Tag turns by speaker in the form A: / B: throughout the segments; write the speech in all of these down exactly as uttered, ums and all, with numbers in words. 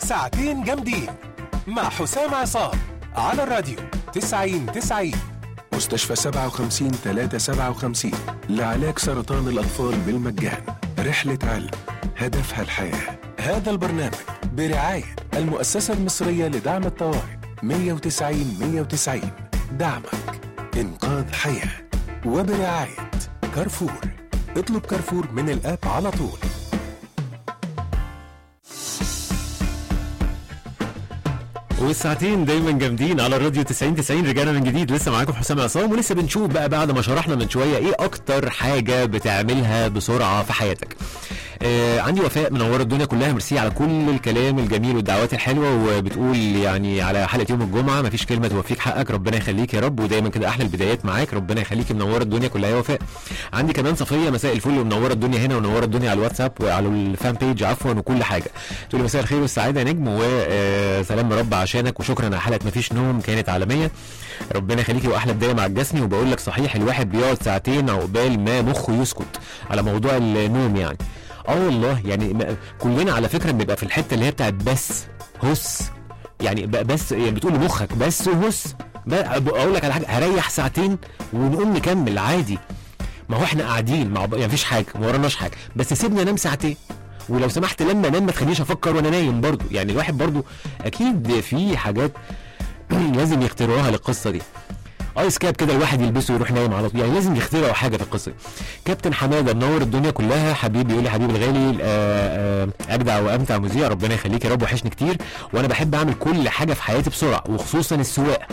A: ساعتين جامدين مع حسام عصام على الراديو تسعين تسعين.
B: مستشفى سبعة وخمسين ثلاثة سبعة وخمسين لعلاج سرطان الأطفال بالمجان. رحلة علم هدفها الحياة. هذا البرنامج برعاية المؤسسة المصرية لدعم الطوارئ مية وتسعين مية وتسعين. دعمك إنقاذ حياة. وبرعاية كارفور. اطلب كارفور من الآب على طول.
C: والساعتين دايما جامدين على الراديو تسعين تسعين. رجعنا من جديد، لسه معاكم حسام عصام، ولسه بنشوف بقى بعد ما شرحنا من شويه ايه اكتر حاجه بتعملها بسرعه في حياتك. آه عندي وفاء منوره الدنيا كلها، ميرسي على كل الكلام الجميل والدعوات الحلوه، وبتقول يعني على حلقه يوم الجمعه مفيش كلمه توفيك حقك، ربنا يخليك يا رب، ودايما كده احلى البدايات معاك، ربنا يخليك، منوره الدنيا كلها يا وفاء. عندي كمان صفيه، مساء الفل، ومنوره الدنيا هنا ومنوره الدنيا على الواتساب وعلى الفان بيج عفوا وكل حاجه. تقول مساء الخير والسعاده يا نجم، وسلام رب عشانك، وشكرا على حلقه مفيش نوم كانت عالميه، ربنا يخليكي واحلى بدايه مع الجسمي. وبقول لك صحيح الواحد بيقعد ساعتين عقبال ما مخه يسكت على موضوع النوم يعني. اه والله يعني كلنا على فكره بنبقى في الحته اللي هي بتاعت بس هس يعني بس، يعني بتقول لمخك بس هس. اقول لك على حاجه، هريح ساعتين ونقوم نكمل عادي. ما هو احنا قاعدين مع يعني مفيش حاجه، ما وراناش حاجه، بس سيبنا انام ساعتين، ولو سمحت لما انام ما تخلينيش افكر وانا نايم برضو. يعني الواحد برضو اكيد في حاجات لازم يخترعوها للقصه دي. ايس كاب كده الواحد يلبسه ويروح نايم على طول، يعني لازم يخترعوا حاجه في القصه. كابتن حماده منور الدنيا كلها، حبيبي يقول لي حبيبي الغالي آآ آآ اجدع وامتع مذيع، ربنا يخليك يا رب، وحشني كتير، وانا بحب اعمل كل حاجه في حياتي بسرعه، وخصوصا السواقه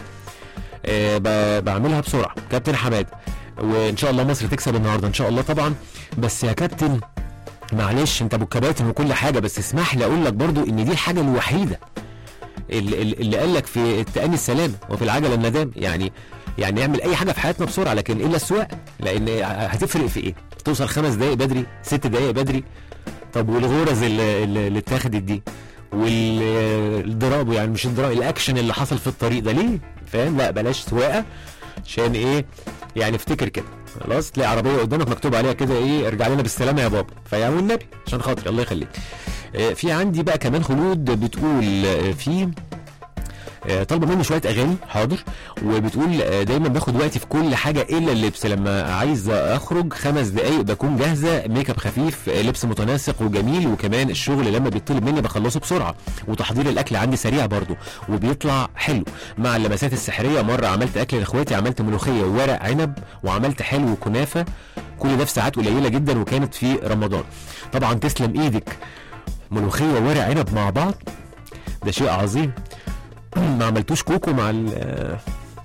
C: بعملها بسرعه. كابتن حماده، وان شاء الله مصر تكسب النهارده ان شاء الله طبعا. بس يا كابتن معلش انت ابو الكباتن وكل حاجه، بس اسمح لي اقول لك برضو ان دي الحاجه الوحيده اللي, اللي قال لك في التأني السلام وفي العجله الندام. يعني يعني نعمل اي حاجه في حياتنا بسرعه، لكن الا السواقه، لان هتفرق في ايه؟ توصل خمس دقايق بدري، ست دقايق بدري. طب والغرز اللي, اللي اتاخدت دي، والضراب، يعني مش الضراب، الاكشن اللي حصل في الطريق ده ليه؟ فاهم؟ لا بلاش سواقه، عشان ايه يعني؟ افتكر كده خلاص تلاقي عربيه قدامك مكتوب عليها كده ايه، ارجع لنا بالسلامه يا بابا، فيا والنبي عشان خاطري الله يخليك. آه في عندي بقى كمان خلود بتقول آه في آه طالبه مني شويه اغاني، حاضر، وبتقول آه دايما باخد وقتي في كل حاجه الا اللبس، لما عايز اخرج خمس دقايق بكون جاهزه، ميك اب خفيف، آه لبس متناسق وجميل، وكمان الشغل لما بيطلب مني بخلصه بسرعه، وتحضير الاكل عندي سريع برضو وبيطلع حلو مع اللمسات السحريه. مره عملت اكل لاخواتي، عملت ملوخيه وورق عنب، وعملت حلو وكنافه، كل ده في ساعات قليله جدا، وكانت في رمضان. طبعا تسلم ايدك، ملوخيه وورق عنب مع بعض ده شيء عظيم. ما عملتوش كوكو مع ال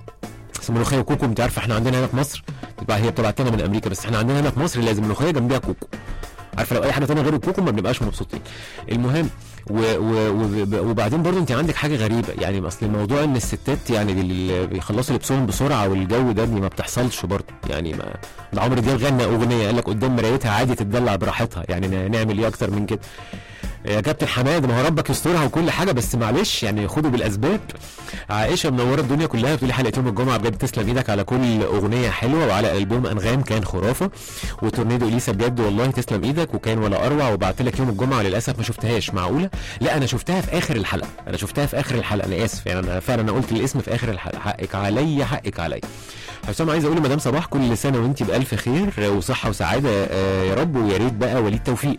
C: ملوخيه وكوكو؟ انت عارف احنا عندنا هنا في مصر تبقى هي بتبعت لنا من امريكا، بس احنا عندنا هنا في مصر لازم ملوخيه جنبيها كوكو. عارفه لو اي حاجه ثانيه غير الكوكو ما بنبقاش مبسوطين. المهم و و وبعدين برضو انت عندك حاجه غريبه، يعني اصل الموضوع ان الستات يعني اللي بيخلصوا لبسهم بسرعه والجو ده ما بتحصلش برضو. يعني ما ده عمرو دياب غنى اغنيه قال لك قدام مرايتها عادي تتدلع براحتها، يعني نعمل ايه اكتر من كده؟ يا كابتن حماد ما هو ربك يسترها وكل حاجه، بس معلش يعني خدوا بالاسباب. عائشه منوره الدنيا كلها بتقولي حلقه يوم الجمعه بجد تسلم ايدك على كل اغنيه حلوه، وعلى البوم انغام كان خرافه، وتورنيدو اليسا بجد والله تسلم ايدك، وكان ولا اروع، وبعت لك يوم الجمعه للاسف ما شفتهاش. معقوله؟ لا انا شفتها في اخر الحلقه، انا شفتها في اخر الحلقه، انا اسف يعني انا فعلا انا قلت الاسم في اخر الحلقه، حقك عليا حقك عليا. حسام عايز اقول لمدام صباح كل سنه وانت بالف خير وصحه وسعاده آه يا رب، ويا ريت بقى وليد توفيق.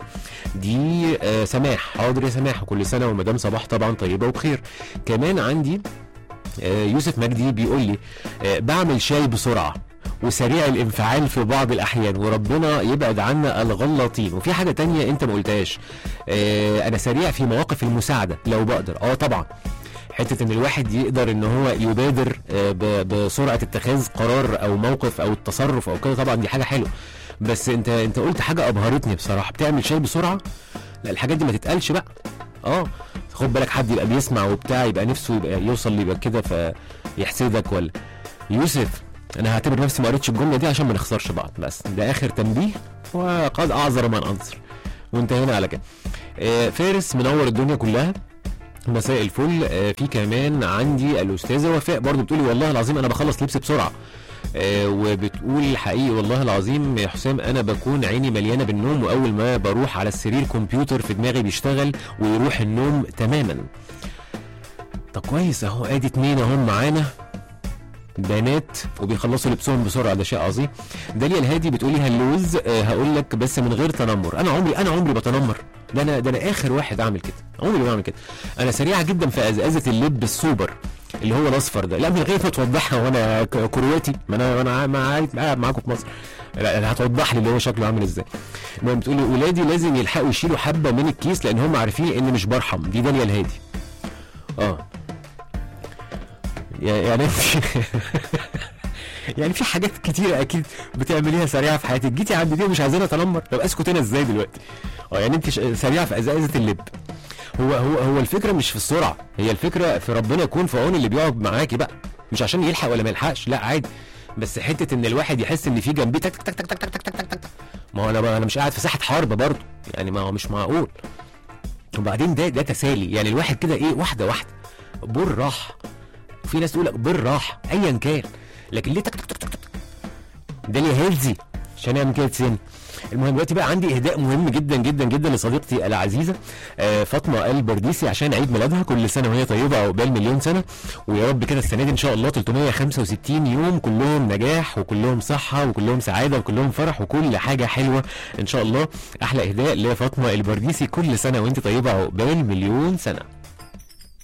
C: دي آه سماح، حاضر يا سماح، كل سنه ومدام صباح طبعا طيبه وبخير. كمان عندي آه يوسف مجدي بيقول لي آه بعمل شاي بسرعه وسريع الانفعال في بعض الاحيان، وربنا يبعد عنا الغلاطين. وفي حاجه تانية انت ما قلتهاش، آه انا سريع في مواقف المساعده لو بقدر. اه طبعا حته ان الواحد يقدر ان هو يبادر بسرعه اتخاذ قرار او موقف او التصرف او كده، طبعا دي حاجه حلوه. بس انت انت قلت حاجه ابهرتني بصراحه، بتعمل شيء بسرعه. لا الحاجات دي ما تتقالش بقى. اه خد بالك حد يبقى بيسمع وبتاع يبقى نفسه يبقى يوصل يبقى كده فيحسدك. ولا يوسف انا هعتبر نفسي ما قريتش الجمله دي عشان ما نخسرش بعض، بس ده اخر تنبيه وقد اعذر من انصر، وانتهينا على كده. آه فارس منور الدنيا كلها، مساء الفل. آه في كمان عندي الاستاذه وفاء برضو بتقولي والله العظيم انا بخلص لبس بسرعه آه وبتقول حقيقي والله العظيم يا حسام انا بكون عيني مليانه بالنوم، واول ما بروح على السرير كمبيوتر في دماغي بيشتغل ويروح النوم تماما. طب كويس اهو، ادي اتنين اهم معانا بنات وبيخلصوا لبسهم بسرعه، ده شيء عظيم. داليا الهادي بتقولي هلوز، أه هقول لك بس من غير تنمر. انا عمري انا عمري بتنمر، ده انا ده انا اخر واحد اعمل كده، عمري ما بعمل كده. انا سريعه جدا في ازازه اللب السوبر اللي هو الاصفر ده، لا من غير ما توضحها وانا كرواتي، ما انا انا قاعد معاكم في مصر، لا هتوضح لي اللي هو شكله عامل ازاي. المهم بتقولي ولادي لازم يلحقوا يشيلوا حبه من الكيس لان هم عارفين ان مش برحم. دي داليا الهادي. اه يعني يعني في حاجات كتيره اكيد بتعمليها سريعه في حياتك، جيتي عند دي مش عايزانا اتنمر، طب اسكت انا ازاي دلوقتي؟ اه يعني انت سريعه في ازازه اللب. هو هو هو الفكره مش في السرعه، هي الفكره في ربنا يكون في عون اللي بيقعد معاكي بقى، مش عشان يلحق ولا ما يلحقش، لا عادي، بس حته ان الواحد يحس ان في جنبيه تك تك تك تك تك تك تك تك، ما هو انا انا مش قاعد في ساحه حرب برضه يعني، ما هو مش معقول. وبعدين ده ده تسالي يعني، الواحد كده ايه واحده واحده بالراحه، في ناس تقول لك بالراحه ايا كان، لكن ليه تك تك تك تك تك ده ليه هيلزي عشان يعمل كده تسن. المهم دلوقتي بقى عندي اهداء مهم جدا جدا جدا لصديقتي العزيزه آه فاطمه البرديسي عشان عيد ميلادها، كل سنه وهي طيبه عقبال مليون سنه، ويا رب كده السنه دي ان شاء الله ثلاثمية وخمسة وستين يوم كلهم نجاح وكلهم صحه وكلهم سعاده وكلهم فرح وكل حاجه حلوه ان شاء الله. احلى اهداء لفاطمه البرديسي، كل سنه وانت طيبه عقبال مليون سنه.